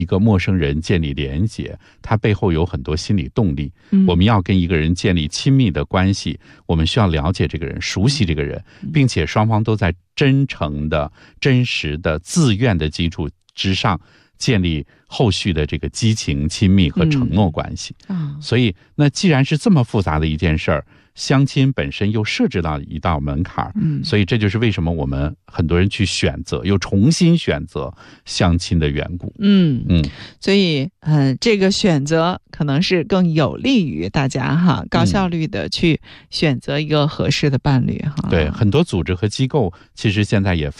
一个陌生人建立连结，它背后有很多心理动力。我们要跟一个人建立亲密的关系，我们需要了解这个人，熟悉这个人，并且双方都在真诚的、真实的、自愿的基础之上建立后续的这个激情、亲密和承诺关系。所以那既然是这么复杂的一件事儿，相亲本身又设置到一道门槛，所以这就是为什么我们很多人去选择，又重新选择相亲的缘故。 所以这个选择可能是更有利于大家哈，高效率的去选择一个合适的伴侣哈。 对，很多组织和机构其实现在也